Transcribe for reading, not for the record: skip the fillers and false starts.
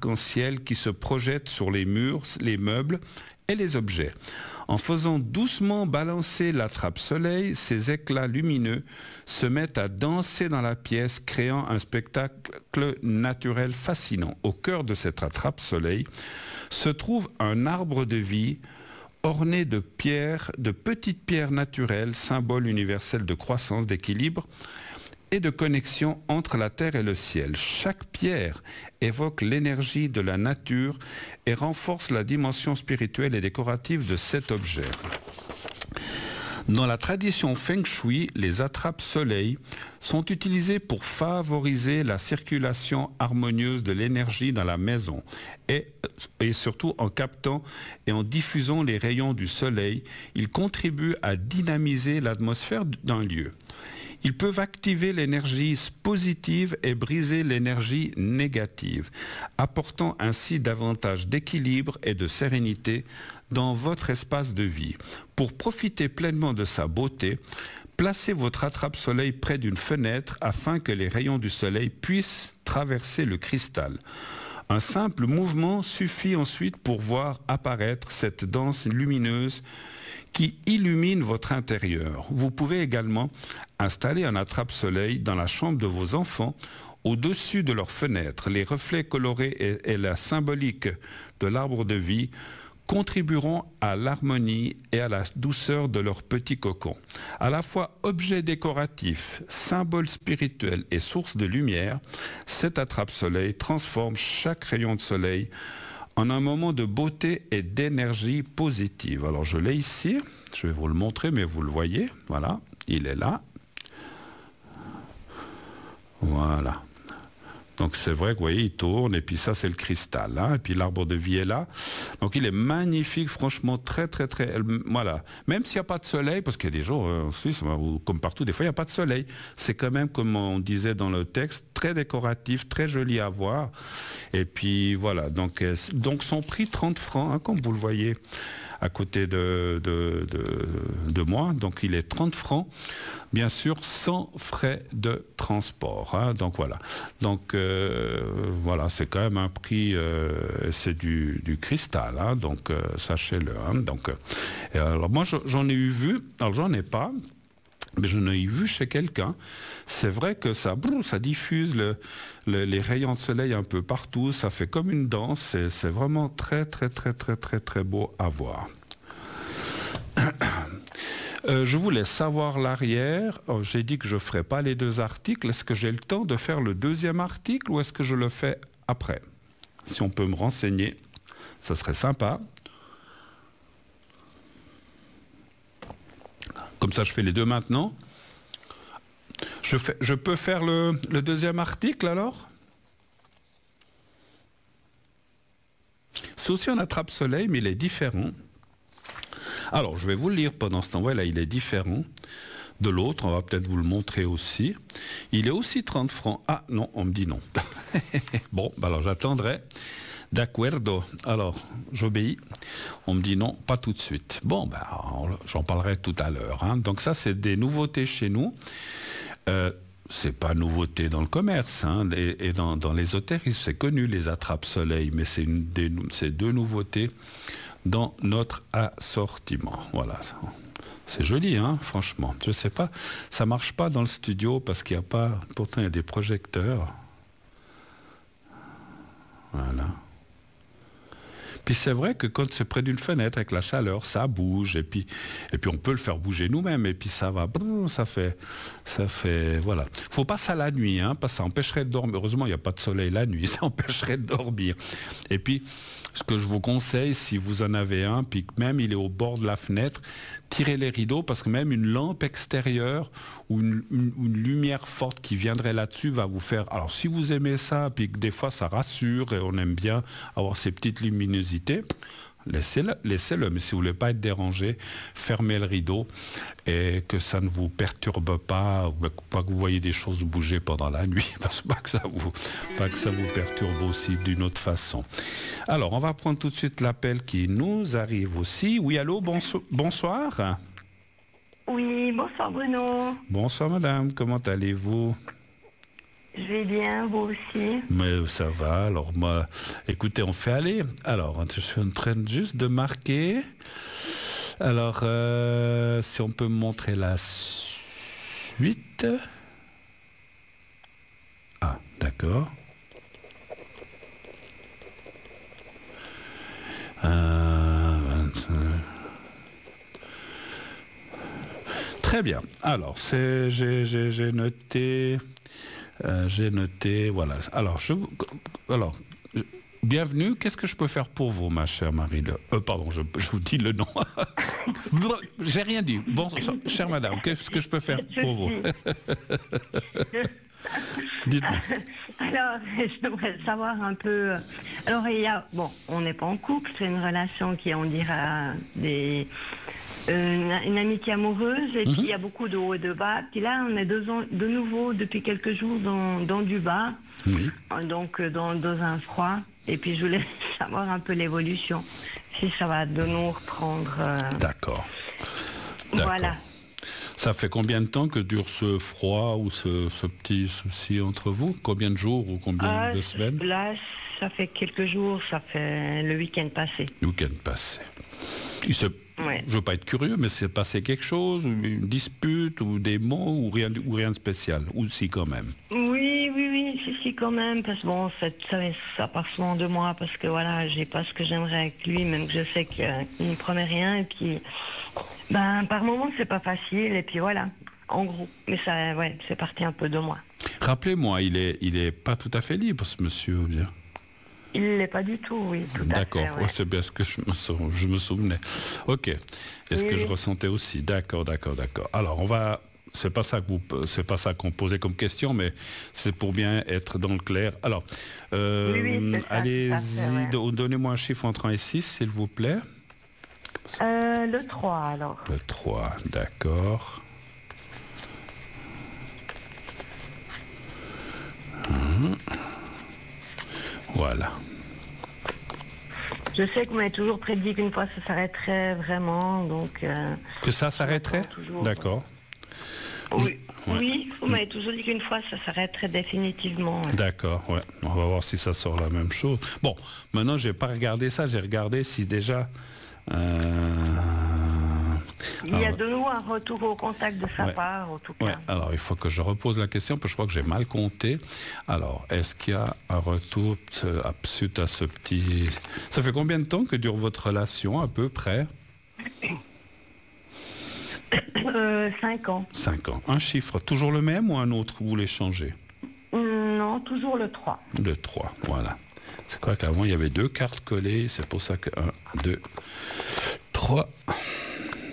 arc-en-ciel qui se projettent sur les murs, les meubles et les objets. En faisant doucement balancer la trappe-soleil, ces éclats lumineux se mettent à danser dans la pièce, créant un spectacle naturel fascinant. Au cœur de cette trappe-soleil se trouve un arbre de vie orné de pierres, de petites pierres naturelles, symbole universel de croissance, d'équilibre et de connexion entre la terre et le ciel. Chaque pierre évoque l'énergie de la nature et renforce la dimension spirituelle et décorative de cet objet. Dans la tradition Feng Shui, les attrapes-soleil sont utilisées pour favoriser la circulation harmonieuse de l'énergie dans la maison et surtout en captant et en diffusant les rayons du soleil, ils contribuent à dynamiser l'atmosphère d'un lieu. Ils peuvent activer l'énergie positive et briser l'énergie négative, apportant ainsi davantage d'équilibre et de sérénité dans votre espace de vie. Pour profiter pleinement de sa beauté, placez votre attrape-soleil près d'une fenêtre afin que les rayons du soleil puissent traverser le cristal. Un simple mouvement suffit ensuite pour voir apparaître cette danse lumineuse qui illumine votre intérieur. Vous pouvez également installer un attrape-soleil dans la chambre de vos enfants au-dessus de leurs fenêtres. Les reflets colorés et la symbolique de l'arbre de vie contribueront à l'harmonie et à la douceur de leur petit cocon. À la fois objet décoratif, symbole spirituel et source de lumière, cet attrape-soleil transforme chaque rayon de soleil en un moment de beauté et d'énergie positive. Alors je l'ai ici, je vais vous le montrer, mais vous le voyez, voilà, il est là. Voilà. Donc c'est vrai que vous voyez, il tourne, et puis ça c'est le cristal, hein, et puis l'arbre de vie est là. Donc il est magnifique, franchement, très, voilà. Même s'il n'y a pas de soleil, parce qu'il y a des jours en Suisse, comme partout, des fois il n'y a pas de soleil. C'est quand même, comme on disait dans le texte, très décoratif, très joli à voir. Et puis voilà, donc son prix 30 francs, hein, comme vous le voyez à côté de moi. Donc il est 30 francs, bien sûr, sans frais de transport. Hein, donc voilà. Donc voilà, c'est quand même un prix, c'est du cristal. Hein, donc sachez-le. Hein, donc, alors moi j'en ai vu, alors j'en ai pas. Mais je l'ai vu chez quelqu'un. C'est vrai que ça diffuse les rayons de soleil un peu partout. Ça fait comme une danse. C'est vraiment très beau à voir. Je voulais savoir l'arrière. J'ai dit que je ne ferais pas les deux articles. Est-ce que j'ai le temps de faire le deuxième article ou est-ce que je le fais après? Si on peut me renseigner, ça serait sympa. Comme ça, je fais les deux maintenant. Je peux faire le deuxième article, alors? C'est aussi un attrape-soleil, mais il est différent. Alors, je vais vous le lire pendant ce temps. Voilà, il est différent de l'autre. On va peut-être vous le montrer aussi. Il est aussi 30 francs. Ah, non, on me dit non. Bon, alors j'attendrai. D'accordo. Alors, j'obéis. On me dit non, pas tout de suite. Bon, j'en parlerai tout à l'heure. Hein. Donc ça, c'est des nouveautés chez nous. C'est pas nouveauté dans le commerce. Hein. Et dans l'ésotérisme, c'est connu, les attrape-soleil. Mais c'est deux nouveautés dans notre assortiment. Voilà. C'est joli, hein, franchement. Je sais pas, ça marche pas dans le studio parce qu'il n'y a pas... Pourtant, il y a des projecteurs. Voilà. Puis c'est vrai que quand c'est près d'une fenêtre avec la chaleur, ça bouge et puis on peut le faire bouger nous-mêmes et puis ça va, ça fait, voilà. Faut pas ça la nuit, hein, parce que ça empêcherait de dormir. Heureusement, il n'y a pas de soleil la nuit, ça empêcherait de dormir. Et puis, ce que je vous conseille, si vous en avez un, puis que même il est au bord de la fenêtre, tirez les rideaux parce que même une lampe extérieure ou une lumière forte qui viendrait là-dessus va vous faire... Alors si vous aimez ça, puis que des fois ça rassure et on aime bien avoir ces petites luminosités, laissez-le. Mais si vous ne voulez pas être dérangé, fermez le rideau et que ça ne vous perturbe pas, pas que vous voyez des choses bouger pendant la nuit, parce que pas que ça vous perturbe aussi d'une autre façon. Alors, on va prendre tout de suite l'appel qui nous arrive aussi. Oui, allô, bonsoir. Oui, bonsoir Bruno. Bonsoir madame, comment allez-vous? Je vais bien, vous aussi. Mais ça va, alors moi, écoutez, on fait aller. Alors, je suis en train juste de marquer. Alors, si on peut me montrer la suite. Ah, d'accord. 25. Très bien. Alors, j'ai noté... j'ai noté, voilà. Alors, bienvenue. Qu'est-ce que je peux faire pour vous, ma chère Marie? Pardon, je vous dis le nom. J'ai rien dit. Bon, chère madame, qu'est-ce que je peux faire pour vous? Dites-moi. Alors, j'aimerais savoir un peu... Alors, on n'est pas en couple, c'est une relation qui, on dira, une amitié amoureuse, et puis il y a beaucoup de hauts et de bas. Puis là, on est de nouveau, depuis quelques jours, dans du bas, Oui. donc dans un froid. Et puis, je voulais savoir un peu l'évolution, si ça va de nous reprendre... D'accord. Voilà. Ça fait combien de temps que dure ce froid ou ce petit souci entre vous? Combien de jours ou combien de semaines? Là, ça fait quelques jours, ça fait le week-end passé. Le week-end passé. Ouais. Je veux pas être curieux, mais c'est passé quelque chose, une dispute ou des mots ou rien de spécial, ou si quand même. Oui, si quand même, parce que bon, ça part souvent de moi, parce que voilà, j'ai pas ce que j'aimerais avec lui, même que je sais qu'il ne promet rien, et puis, par moments c'est pas facile, et puis voilà, en gros, mais ça, ouais, c'est parti un peu de moi. Rappelez-moi, il est pas tout à fait libre, ce monsieur, ou bien? Il ne l'est pas du tout, oui, tout à fait. D'accord, Ouais. c'est bien ce que je me souvenais. Ok, est-ce que je ressentais aussi? D'accord. Alors, c'est pas ça qu'on posait comme question, mais c'est pour bien être dans le clair. Alors, allez-y, donnez-moi un chiffre entre 1 et 6, s'il vous plaît. Le 3, alors. Le 3, d'accord. Voilà. Je sais que vous m'avez toujours prédit qu'une fois ça s'arrêterait vraiment, donc... Que ça s'arrêterait? D'accord. Oui, vous m'avez toujours dit qu'une fois ça s'arrêterait définitivement. Ouais. D'accord, ouais. On va voir si ça sort la même chose. Bon, maintenant, j'ai pas regardé ça, j'ai regardé si déjà... Il y a de nouveau un retour au contact de sa part, en tout cas. Ouais, alors il faut que je repose la question, parce que je crois que j'ai mal compté. Alors, est-ce qu'il y a un retour suite à ce petit... Ça fait combien de temps que dure votre relation, à peu près? 5 ans. 5 ans. Un chiffre, toujours le même ou un autre, vous voulez changer? Non, toujours le 3. Le 3, voilà. C'est quoi qu'avant, il y avait 2 cartes collées, c'est pour ça que 1, 2, 3...